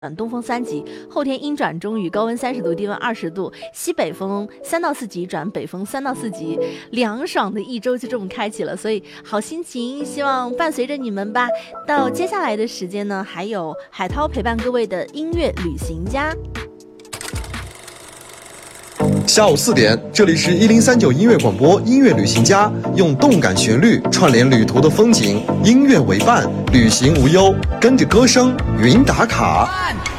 东风3级，后天阴转中雨，高温30度，低温20度，西北风3到4级转北风3到4级，凉爽的一周就这么开启了，所以好心情希望伴随着你们吧。到接下来的时间呢，还有海涛陪伴各位的音乐旅行家。 下午4点，这里是1039音乐广播音乐旅行家，用动感旋律串联旅途的风景，音乐为伴，旅行无忧，跟着歌声云打卡。